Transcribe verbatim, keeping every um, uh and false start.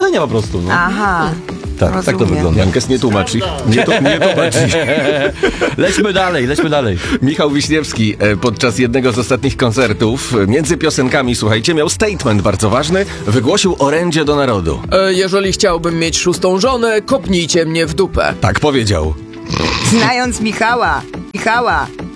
powodzenia po prostu. No. Aha. Tak, tak to rozumiem. wygląda. Jankes nie tłumaczy. Nie, to, nie tłumaczy. Lećmy dalej, lećmy dalej. Michał Wiśniewski e, podczas jednego z ostatnich koncertów e, między piosenkami, słuchajcie, miał statement bardzo ważny. Wygłosił orędzie do narodu. E, jeżeli chciałbym mieć szóstą żonę, kopnijcie mnie w dupę. Tak powiedział. Znając Michała, Michała,